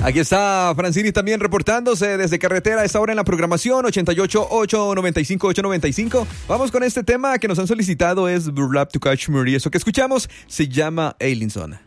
Aquí está Francini también reportándose desde carretera a esta hora en la programación 88-895-895. Vamos con este tema que nos han solicitado, es Burlap to Kashmir, y eso que escuchamos se llama Ailinson.